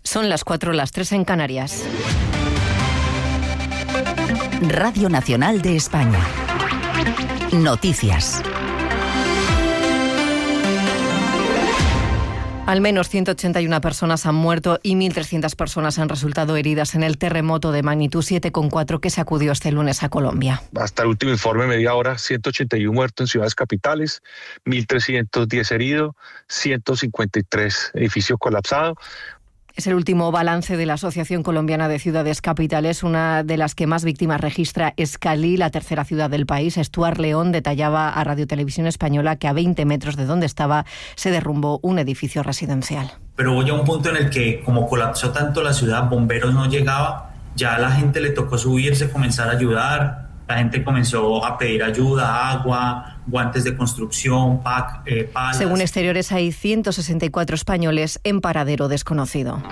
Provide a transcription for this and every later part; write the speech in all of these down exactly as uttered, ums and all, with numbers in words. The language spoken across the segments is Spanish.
Son las cuatro, las tres en Canarias. Radio Nacional de España. Noticias. Al menos ciento ochenta y una personas han muerto y mil trescientas personas han resultado heridas en el terremoto de magnitud siete coma cuatro que sacudió este lunes a Colombia. Hasta el último informe, media hora, ciento ochenta y uno muertos en ciudades capitales, mil trescientos diez heridos, ciento cincuenta y tres edificios colapsados. Es el último balance de la Asociación Colombiana de Ciudades Capitales. Una de las que más víctimas registra es Cali, la tercera ciudad del país. Stuart León detallaba a Radio Televisión Española que a veinte metros de donde estaba se derrumbó un edificio residencial. Pero hubo ya un punto en el que, como colapsó tanto la ciudad, bomberos no llegaba, ya a la gente le tocó subirse, comenzar a ayudar. La gente comenzó a pedir ayuda, agua, guantes de construcción, pac, eh, palas. Según Exteriores, hay ciento sesenta y cuatro españoles en paradero desconocido.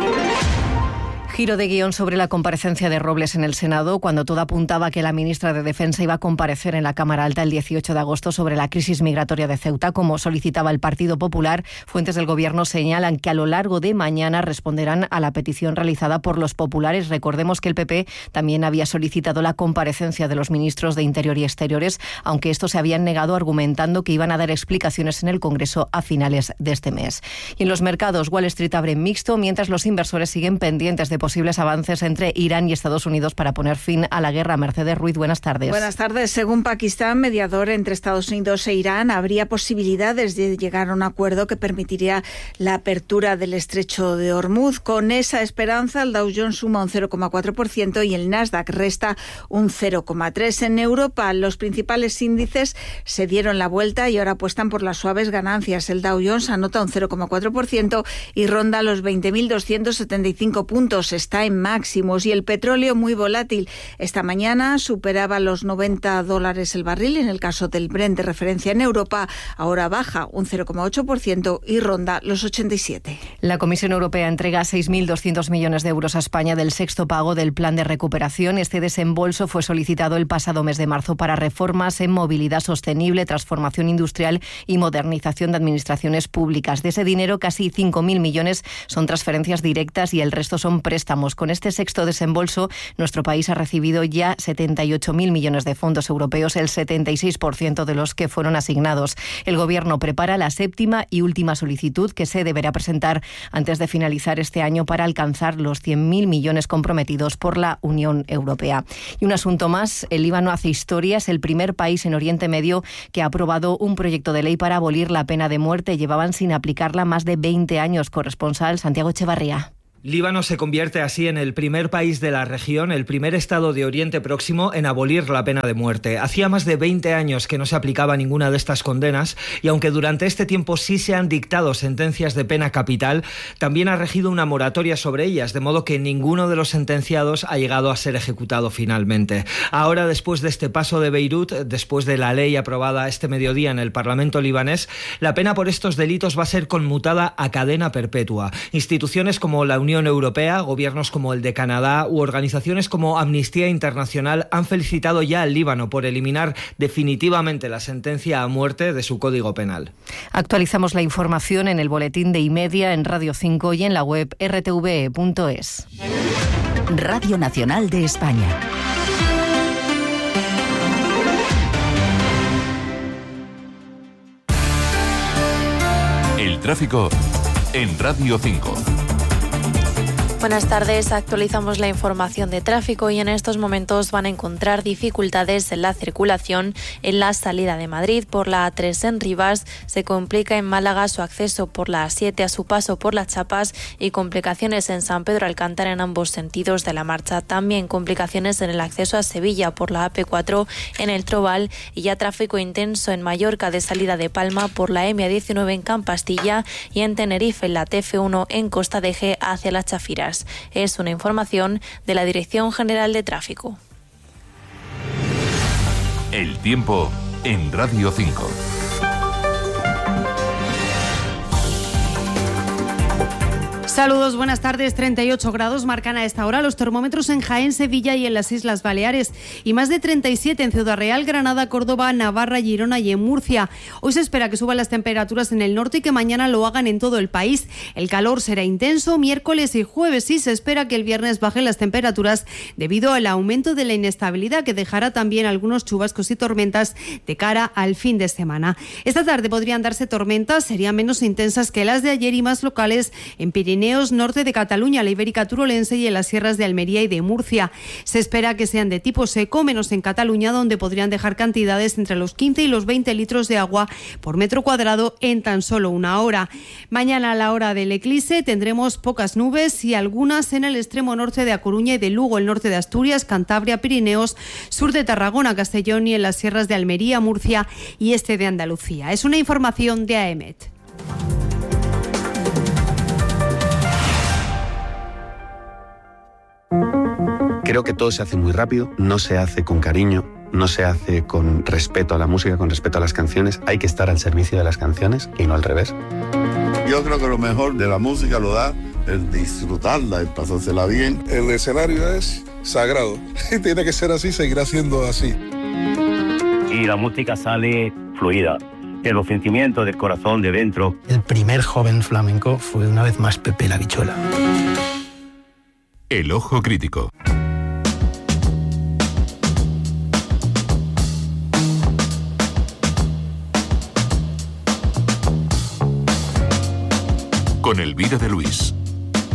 Giro de guión sobre la comparecencia de Robles en el Senado, cuando todo apuntaba que la ministra de Defensa iba a comparecer en la Cámara Alta el dieciocho de agosto sobre la crisis migratoria de Ceuta, como solicitaba el Partido Popular. Fuentes del Gobierno señalan que a lo largo de mañana responderán a la petición realizada por los populares. Recordemos que el P P también había solicitado la comparecencia de los ministros de Interior y Exteriores, aunque estos se habían negado argumentando que iban a dar explicaciones en el Congreso a finales de este mes. Y en los mercados, Wall Street abre mixto, mientras los inversores siguen pendientes de posibles avances entre Irán y Estados Unidos para poner fin a la guerra. Mercedes Ruiz, buenas tardes. Buenas tardes. Según Pakistán, mediador entre Estados Unidos e Irán, habría posibilidades de llegar a un acuerdo que permitiría la apertura del estrecho de Hormuz. Con esa esperanza, el Dow Jones suma un cero coma cuatro por ciento y el Nasdaq resta un cero coma tres por ciento. En Europa, los principales índices se dieron la vuelta y ahora apuestan por las suaves ganancias. El Dow Jones anota un cero coma cuatro por ciento y ronda los veinte mil doscientos setenta y cinco puntos. Está en máximos y el petróleo muy volátil. Esta mañana superaba los noventa dólares el barril. En el caso del Brent de referencia en Europa, ahora baja un cero coma ocho por ciento y ronda los ochenta y siete. La Comisión Europea entrega seis mil doscientos millones de euros a España del sexto pago del plan de recuperación. Este desembolso fue solicitado el pasado mes de marzo para reformas en movilidad sostenible, transformación industrial y modernización de administraciones públicas. De ese dinero, casi cinco mil millones son transferencias directas y el resto son préstamos. Con este sexto desembolso, nuestro país ha recibido ya setenta y ocho mil millones de fondos europeos, el setenta y seis por ciento de los que fueron asignados. El Gobierno prepara la séptima y última solicitud que se deberá presentar antes de finalizar este año para alcanzar los cien mil millones comprometidos por la Unión Europea. Y un asunto más, el Líbano hace historia, es el primer país en Oriente Medio que ha aprobado un proyecto de ley para abolir la pena de muerte. Llevaban sin aplicarla más de veinte años. Corresponsal Santiago Echevarría. Líbano se convierte así en el primer país de la región, el primer estado de Oriente Próximo en abolir la pena de muerte. Hacía más de veinte años que no se aplicaba ninguna de estas condenas y aunque durante este tiempo sí se han dictado sentencias de pena capital, también ha regido una moratoria sobre ellas, de modo que ninguno de los sentenciados ha llegado a ser ejecutado finalmente. Ahora, después de este paso de Beirut, después de la ley aprobada este mediodía en el Parlamento libanés, la pena por estos delitos va a ser conmutada a cadena perpetua. Instituciones como la Unión Unión Europea, gobiernos como el de Canadá u organizaciones como Amnistía Internacional han felicitado ya al Líbano por eliminar definitivamente la sentencia a muerte de su Código Penal. Actualizamos la información en el boletín de iMedia, en Radio cinco y en la web erre te ve punto es. Radio Nacional de España. El tráfico en Radio cinco. Buenas tardes, actualizamos la información de tráfico y en estos momentos van a encontrar dificultades en la circulación en la salida de Madrid por la A tres en Rivas, se complica en Málaga su acceso por la A siete a su paso por Las Chapas y complicaciones en San Pedro Alcántara en ambos sentidos de la marcha. También complicaciones en el acceso a Sevilla por la A P cuatro en el Trobal y ya tráfico intenso en Mallorca de salida de Palma por la eme diecinueve en Campastilla y en Tenerife en la T F uno en Costa de G hacia Las Chafiras. Es una información de la Dirección General de Tráfico. El tiempo en Radio cinco. Saludos, buenas tardes. treinta y ocho grados marcan a esta hora los termómetros en Jaén, Sevilla y en las Islas Baleares, y más de treinta y siete en Ciudad Real, Granada, Córdoba, Navarra, Girona y en Murcia. Hoy se espera que suban las temperaturas en el norte y que mañana lo hagan en todo el país. El calor será intenso miércoles y jueves, y se espera que el viernes bajen las temperaturas debido al aumento de la inestabilidad, que dejará también algunos chubascos y tormentas de cara al fin de semana. Esta tarde podrían darse tormentas, serían menos intensas que las de ayer y más locales en Pirineos, norte de Cataluña, la Ibérica Turolense y en las sierras de Almería y de Murcia. Se espera que sean de tipo seco, menos en Cataluña, donde podrían dejar cantidades entre los quince y los veinte litros de agua por metro cuadrado en tan solo una hora. Mañana, a la hora del eclipse, tendremos pocas nubes y algunas en el extremo norte de A Coruña y de Lugo, el norte de Asturias, Cantabria, Pirineos, sur de Tarragona, Castellón y en las sierras de Almería, Murcia y este de Andalucía. Es una información de A E M E T. Creo que todo se hace muy rápido, no se hace con cariño, no se hace con respeto a la música, con respeto a las canciones. Hay que estar al servicio de las canciones y no al revés. Yo creo que lo mejor de la música lo da el disfrutarla, el pasársela bien. El escenario es sagrado y tiene que ser así, seguirá siendo así. Y la música sale fluida, de los sentimientos del corazón, de dentro. El primer joven flamenco fue una vez más Pepe la Bichuela. El ojo crítico. Con Elvira de Luis.